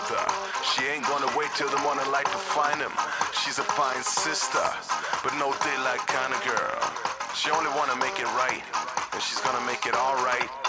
brother. She ain't gonna wait till the morning light to find him. She's a fine sister, but no daylight kind of girl. She only wanna make it right, and she's gonna make it alright.